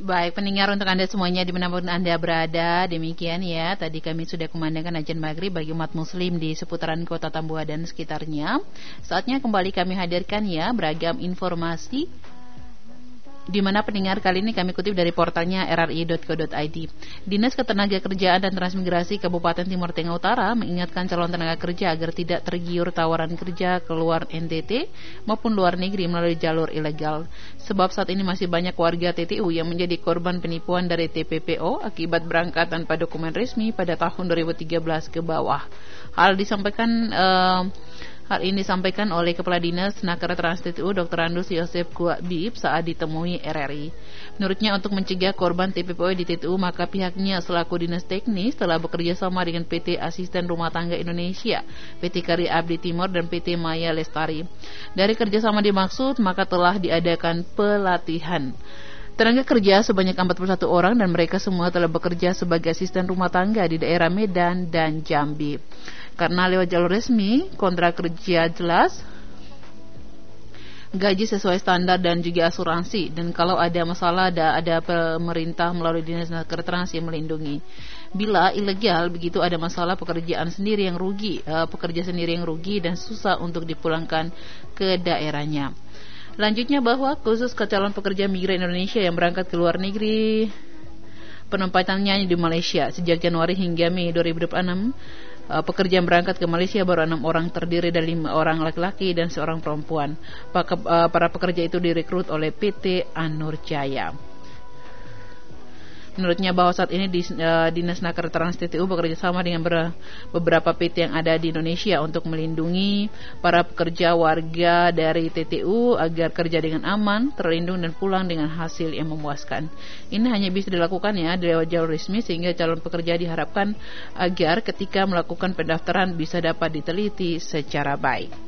Baik, pendengar, untuk Anda semuanya dimanapun Anda berada, demikian ya. Tadi kami sudah kumandangkan azan maghrib bagi umat muslim di seputaran kota Tambuah dan sekitarnya. Saatnya kembali kami hadirkan ya beragam informasi, di mana pendengar kali ini kami kutip dari portalnya rri.co.id. Dinas Ketenagakerjaan dan Transmigrasi Kabupaten Timur Tengah Utara mengingatkan calon tenaga kerja agar tidak tergiur tawaran kerja keluar NTT maupun luar negeri melalui jalur ilegal. Sebab saat ini masih banyak warga TTU yang menjadi korban penipuan dari TPPO akibat berangkat tanpa dokumen resmi pada tahun 2013 ke bawah. Hal ini disampaikan oleh Kepala Dinas Naker Trans TTU Dr. Andus Yosef Kuabib saat ditemui RRI. Menurutnya, untuk mencegah korban TPPO di TTU, maka pihaknya selaku Dinas Teknis telah bekerja sama dengan PT Asisten Rumah Tangga Indonesia, PT Karya Abdi Timur, dan PT Maya Lestari. Dari kerjasama dimaksud, maka telah diadakan pelatihan tenaga kerja sebanyak 41 orang dan mereka semua telah bekerja sebagai asisten rumah tangga di daerah Medan dan Jambi. Karena lewat jalur resmi, kontrak kerja jelas, gaji sesuai standar dan juga asuransi. Dan kalau ada masalah, ada pemerintah melalui Dinas Naker Trans yang melindungi. Bila ilegal, begitu ada masalah, pekerja sendiri yang rugi dan susah untuk dipulangkan ke daerahnya. Lanjutnya bahwa khusus ke calon pekerja migran Indonesia yang berangkat ke luar negeri, penempatannya di Malaysia sejak Januari hingga Mei 2026. Pekerja yang berangkat ke Malaysia baru 6 orang, terdiri dari 5 orang laki-laki dan 1 orang perempuan. Para pekerja itu direkrut oleh PT Anur Jaya. Menurutnya bahwa saat ini Dinas Naker Trans TTU bekerja sama dengan beberapa PT yang ada di Indonesia untuk melindungi para pekerja warga dari TTU agar kerja dengan aman, terlindung, dan pulang dengan hasil yang memuaskan. Ini hanya bisa dilakukan ya di lewat jalur resmi, sehingga calon pekerja diharapkan agar ketika melakukan pendaftaran bisa dapat diteliti secara baik.